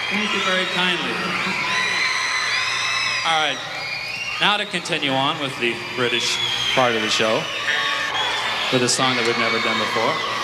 Thank you very kindly. All right, now to continue on with the British part of the show with a song that we've never done before.